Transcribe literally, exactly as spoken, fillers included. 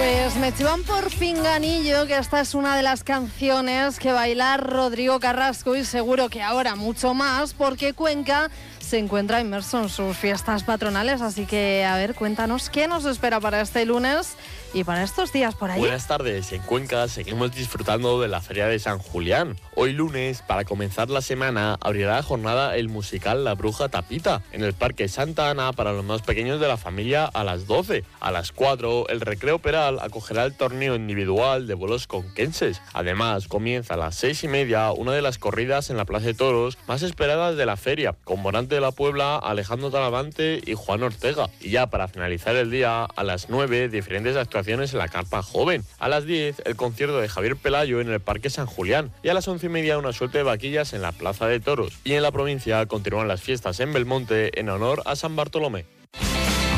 Pues me chivan por Pinganillo, que esta es una de las canciones que baila Rodrigo Carrasco y seguro que ahora mucho más, porque Cuenca se encuentra inmerso en sus fiestas patronales. Así que, a ver, cuéntanos qué nos espera para este lunes y para estos días por ahí. Buenas tardes. En Cuenca seguimos disfrutando de la Feria de San Julián. Hoy lunes, para comenzar la semana, abrirá la jornada el musical La Bruja Tapita en el Parque Santa Ana para los más pequeños de la familia a las doce. A las cuatro, el Recreo Peral acogerá el torneo individual de bolos conquenses. Además, comienza a las seis y media una de las corridas en la Plaza de Toros más esperadas de la feria, con Morante de la Puebla, Alejandro Talavante y Juan Ortega. Y ya para finalizar el día, a las nueve, diferentes actuaciones en la Carpa Joven. A las diez, el concierto de Javier Pelayo en el Parque San Julián. Y a las once y media, una suerte de vaquillas en la Plaza de Toros. Y en la provincia continúan las fiestas en Belmonte en honor a San Bartolomé.